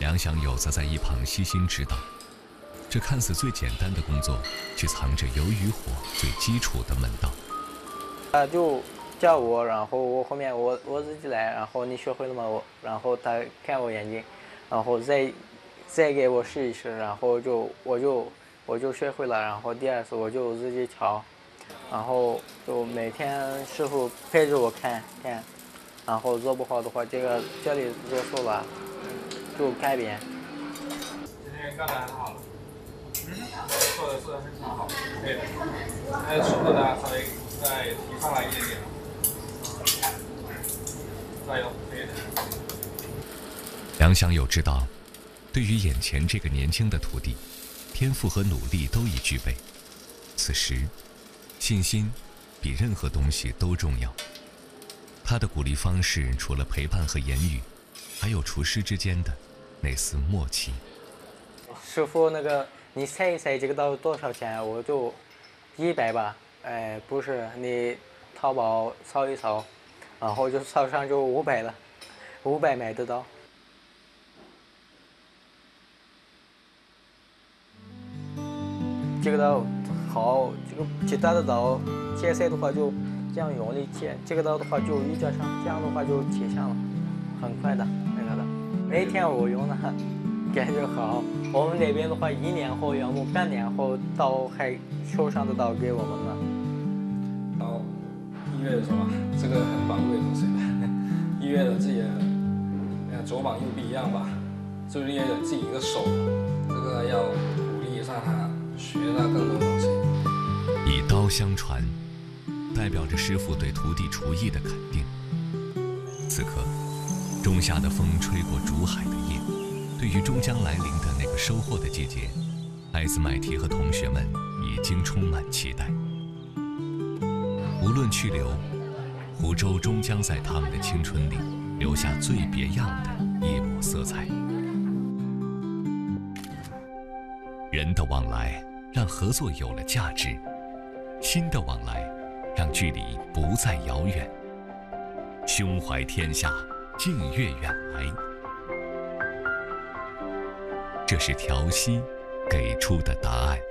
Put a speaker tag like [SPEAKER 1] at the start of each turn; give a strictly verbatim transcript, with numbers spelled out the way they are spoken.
[SPEAKER 1] 梁祥友则在一旁悉心指导。这看似最简单的工作，却藏着油与火最基础的门道。
[SPEAKER 2] 他就叫我，然后我后面我我自己来，然后你学会了吗？我然后他看我眼睛，然后再再给我试一试，然后就我就我就学会了，然后第二次我就自己调，然后就每天师傅陪着我看看，然后做不好的话，这个这里做错了就改变。
[SPEAKER 3] 今天干得很好了。嗯，做的是非常好，可以的。还有速度呢，稍微再提上来一点点。加油，可以的。
[SPEAKER 1] 梁祥友知道，对于眼前这个年轻的徒弟，天赋和努力都已具备。此时，信心比任何东西都重要。他的鼓励方式，除了陪伴和言语，还有厨师之间的那丝默契。
[SPEAKER 2] 师傅，那个你猜一猜这个刀多少钱？我就一百吧。哎，不是，你淘宝扫一扫，然后就扫上就五百了，五百买的刀。这个刀好，这个其他的刀切菜的话就这样用力切，这个刀的话就一脚上，这样的话就切上了，很快的那个的。每天我用的。感觉好，我们那边的话，一年后要么半年后刀还手上的刀给我们了。
[SPEAKER 4] 刀，医院的是吧？这个很宝贵的东西。医院的自己的，呃，左膀右臂一样吧，就是也有自己一个手，这个要鼓励让他学到更多东西。
[SPEAKER 1] 以刀相传，代表着师傅对徒弟厨艺的肯定。此刻，仲夏的风吹过竹海的夜。对于终将来临的那个收获的季节，艾斯麦提和同学们已经充满期待。无论去留，湖州终将在他们的青春里留下最别样的一抹色彩。人的往来让合作有了价值，心的往来让距离不再遥远。胸怀天下，近悦远来。这是条溪给出的答案。